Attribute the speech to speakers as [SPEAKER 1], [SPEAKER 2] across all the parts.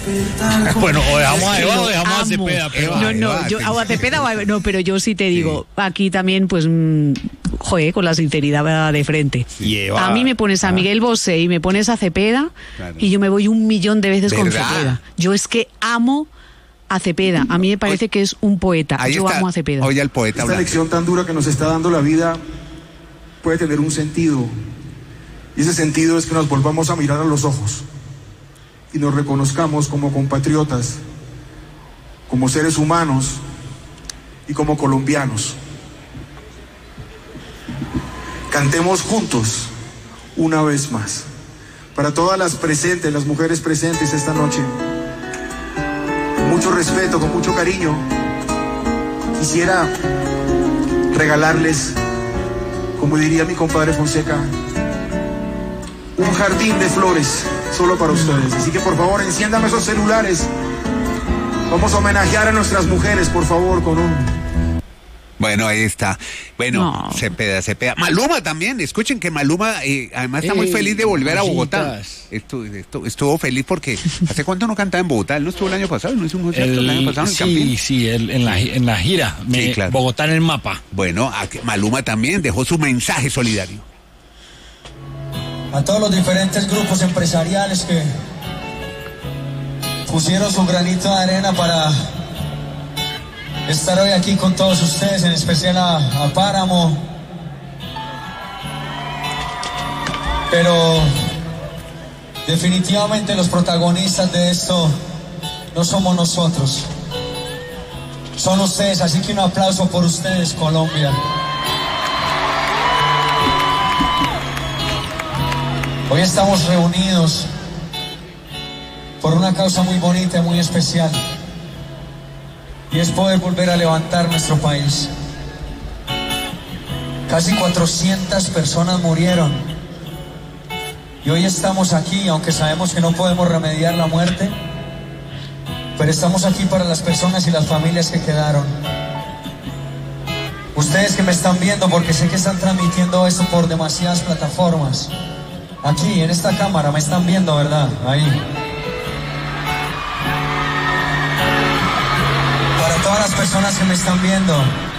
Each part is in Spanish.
[SPEAKER 1] Bueno, o dejamos a Eva o dejamos a Cepeda. Pero
[SPEAKER 2] No, yo a Cepeda no, pero yo sí te digo, aquí también, pues, joder, con la sinceridad de frente.
[SPEAKER 1] Eva,
[SPEAKER 2] a mí me pones a Miguel Bosé y me pones a Cepeda, claro, y yo me voy 1.000.000 de veces con Cepeda. Yo es que amo a Cepeda. A mí me parece que es un poeta. Yo amo a Cepeda.
[SPEAKER 3] Oye, el poeta.
[SPEAKER 4] Esta lección tan dura que nos está dando la vida puede tener un sentido. Y ese sentido es que nos volvamos a mirar a los ojos y nos reconozcamos como compatriotas, como seres humanos y como colombianos. Cantemos juntos una vez más. Para todas las presentes, las mujeres presentes esta noche, con mucho respeto, con mucho cariño, quisiera regalarles, como diría mi compadre Fonseca, un jardín de flores solo para ustedes. Así que por favor enciéndame esos celulares. Vamos a homenajear a nuestras mujeres, por favor, con un...
[SPEAKER 3] Bueno, ahí está. Bueno, no. Cepeda. Maluma también. Escuchen que Maluma además está muy feliz de volver a Bogotá. Estuvo feliz porque ¿hace cuánto no cantaba en Bogotá? Él no estuvo el año pasado, no hizo un concierto el año pasado en Campín.
[SPEAKER 1] Sí, en la gira. Claro. Bogotá en el mapa.
[SPEAKER 3] Bueno, Maluma también dejó su mensaje solidario.
[SPEAKER 5] A todos los diferentes grupos empresariales que pusieron su granito de arena para estar hoy aquí con todos ustedes, en especial a Páramo. Pero definitivamente los protagonistas de esto no somos nosotros, son ustedes, así que un aplauso por ustedes, Colombia. Hoy estamos reunidos por una causa muy bonita y muy especial, y es poder volver a levantar nuestro país. Casi 400 personas murieron y hoy estamos aquí, aunque sabemos que no podemos remediar la muerte, pero estamos aquí para las personas y las familias que quedaron. Ustedes que me están viendo, porque sé que están transmitiendo esto por demasiadas plataformas, aquí en esta cámara me están viendo, ¿verdad? Ahí. Para todas las personas que me están viendo,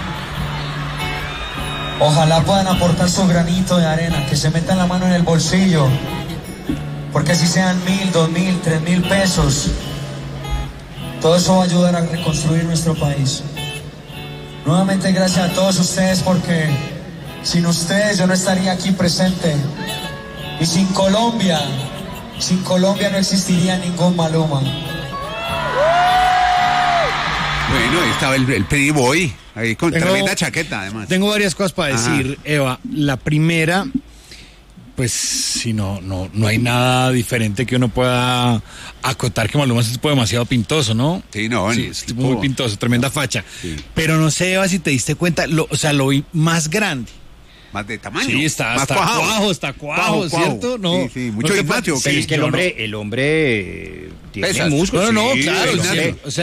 [SPEAKER 5] ojalá puedan aportar su granito de arena, que se metan la mano en el bolsillo, porque así sean 1.000, 2.000, 3.000 pesos, todo eso va a ayudar a reconstruir nuestro país. Nuevamente gracias a todos ustedes, porque sin ustedes yo no estaría aquí presente. Y sin Colombia no existiría ningún Maluma.
[SPEAKER 3] Bueno, ahí estaba el Pretty Boy, ahí con tremenda chaqueta además.
[SPEAKER 1] Tengo varias cosas para decir, Eva. La primera, pues si no hay nada diferente que uno pueda acotar, que Maluma es un tipo demasiado pintoso, ¿no?
[SPEAKER 3] Sí, no,
[SPEAKER 1] sí, es tipo muy pintoso, tremenda facha. Sí. Pero no sé, Eva, si te diste cuenta, lo vi más grande.
[SPEAKER 3] Más de tamaño.
[SPEAKER 1] Sí, está cuajo, ¿cierto? No,
[SPEAKER 3] sí, mucho espacio.
[SPEAKER 6] Pero es que el hombre tiene músculos.
[SPEAKER 1] No, claro,
[SPEAKER 6] sí,
[SPEAKER 1] o sea,